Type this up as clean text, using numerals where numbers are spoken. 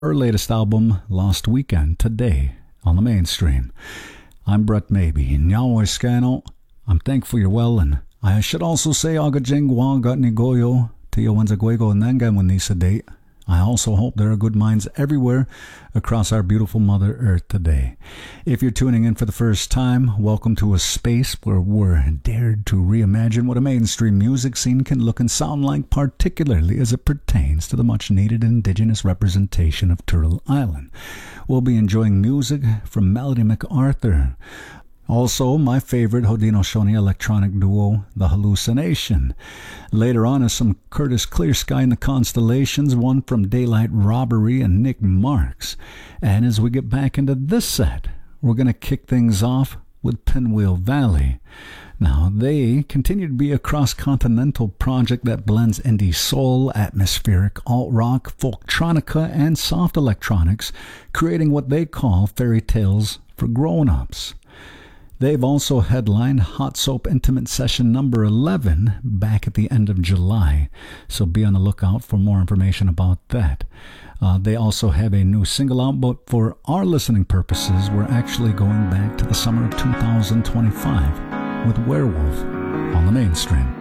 her latest album, Lost Weekend, today on the mainstream. I'm Brett Maybe, Nyawa Scano. I'm thankful you're well, and I should also say Agajingwa Gatnigoyo Tia Wanzaguego Nanga Wanisa date. I also hope there are good minds everywhere across our beautiful Mother Earth today. If you're tuning in for the first time, welcome to a space where we're dared to reimagine what a mainstream music scene can look and sound like, particularly as it pertains to the much-needed indigenous representation of Turtle Island. We'll be enjoying music from Melody MacArthur. Also, my favorite Haudenosaunee electronic duo, The Hallucination. Later on is some Curtis Clearsky and the Constellations, one from Daylight Robbery and Nick Marks. And as we get back into this set, we're going to kick things off with Pinwheel Valley. Now, they continue to be a cross-continental project that blends indie soul, atmospheric alt-rock, folktronica, and soft electronics, creating what they call fairy tales for grown-ups. They've also headlined Hot Soap Intimate Session number 11 back at the end of July, so be on the lookout for more information about that. They also have a new single out, but for our listening purposes, we're actually going back to the summer of 2025 with Werewolf on the mainstream.